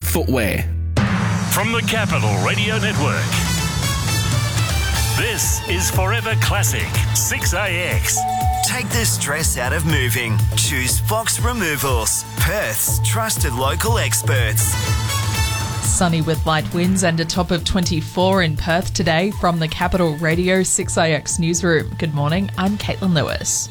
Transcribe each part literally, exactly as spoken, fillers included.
footwear. From the Capital Radio Network, this is Forever Classic six A X. Take the stress out of moving. Choose Fox Removals, Perth's trusted local experts. Sunny with light winds and a top of twenty-four in Perth today from the Capital Radio six A X newsroom. Good morning, I'm Caitlin Lewis.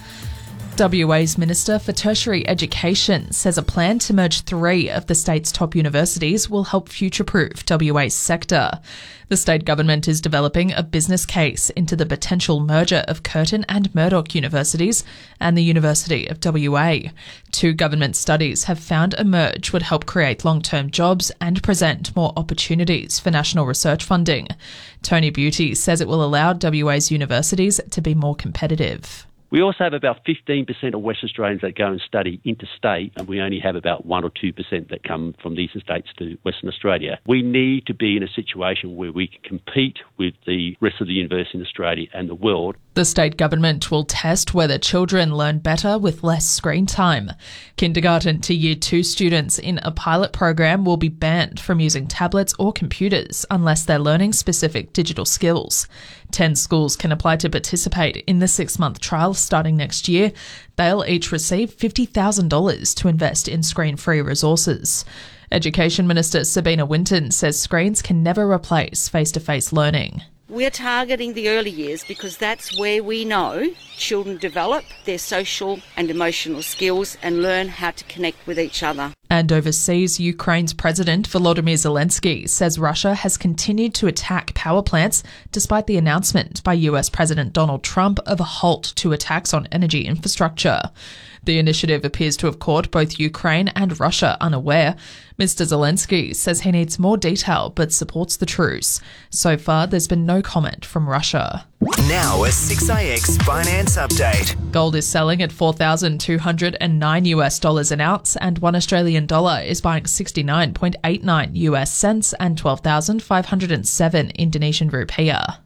W A's Minister for Tertiary Education says a plan to merge three of the state's top universities will help future-proof W A's sector. The state government is developing a business case into the potential merger of Curtin and Murdoch universities and the University of W A. Two government studies have found a merge would help create long-term jobs and present more opportunities for national research funding. Tony Beauty says it will allow W A's universities to be more competitive. We also have about fifteen percent of West Australians that go and study interstate, and we only have about one or two percent that come from the eastern states to Western Australia. We need to be in a situation where we can compete with the rest of the universities in Australia and the world. The state government will test whether children learn better with less screen time. Kindergarten to year two students in a pilot program will be banned from using tablets or computers unless they're learning specific digital skills. Ten schools can apply to participate in the six-month trial starting next year. They'll each receive fifty thousand dollars to invest in screen-free resources. Education Minister Sabina Winton says screens can never replace face-to-face learning. We're targeting the early years because that's where we know children develop their social and emotional skills and learn how to connect with each other. And overseas, Ukraine's President Volodymyr Zelensky says Russia has continued to attack power plants despite the announcement by U S President Donald Trump of a halt to attacks on energy infrastructure. The initiative appears to have caught both Ukraine and Russia unaware. Mister Zelensky says he needs more detail but supports the truce. So far, there's been no comment from Russia. Now a six A X finance update. Gold is selling at four thousand two hundred nine US dollars an ounce and one Australian dollar is buying sixty-nine point eight nine US cents and twelve thousand five hundred seven Indonesian rupiah.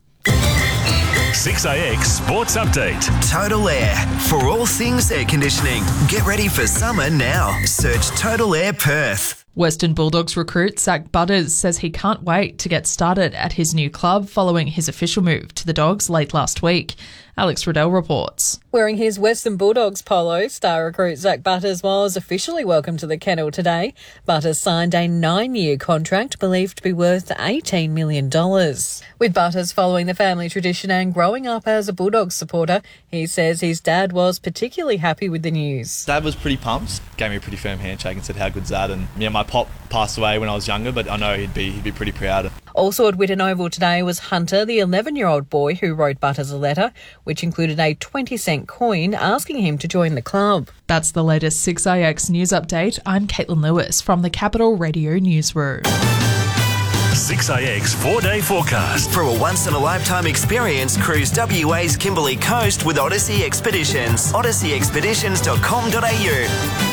six A X Sports Update. Total Air. For all things air conditioning. Get ready for summer now. Search Total Air Perth. Western Bulldogs recruit Zach Butters says he can't wait to get started at his new club following his official move to the Dogs late last week. Alex Riddell reports. Wearing his Western Bulldogs polo, star recruit Zach Butters was officially welcomed to the kennel today. Butters signed a nine-year contract believed to be worth eighteen million dollars. With Butters following the family tradition and growing up as a Bulldogs supporter, he says his dad was particularly happy with the news. Dad was pretty pumped, gave me a pretty firm handshake and said how good's that, and yeah, my pop passed away when I was younger, but I know he'd be he'd be pretty proud. Also at Whitten Oval today was Hunter, the eleven-year-old boy who wrote Butters a letter, which included a twenty cent coin asking him to join the club. That's the latest six A X news update. I'm Caitlin Lewis from the Capital Radio newsroom. six A X four-day forecast. For a once-in-a-lifetime experience, cruise W A's Kimberley Coast with Odyssey Expeditions. odyssey expeditions dot com dot a u.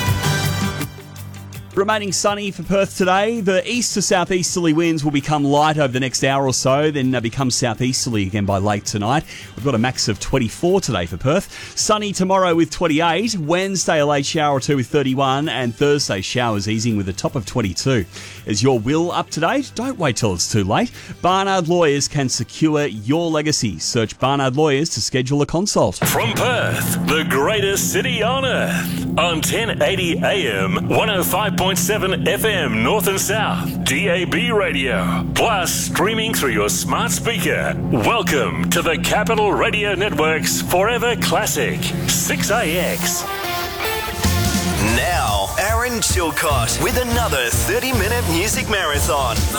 Remaining sunny for Perth today. The east to southeasterly winds will become light over the next hour or so, then uh, become southeasterly again by late tonight. We've got a max of twenty-four today for Perth. Sunny tomorrow with twenty-eight. Wednesday a late shower or two with thirty-one. And Thursday showers easing with a top of twenty-two. Is your will up to date? Don't wait till it's too late. Barnard Lawyers can secure your legacy. Search Barnard Lawyers to schedule a consult. From Perth, the greatest city on earth. On ten eighty A M, one oh five point seven F M North and South, D A B radio, plus streaming through your smart speaker. Welcome to the Capital Radio Network's Forever Classic six A X. Now, Aaron Chilcott with another thirty-minute music marathon.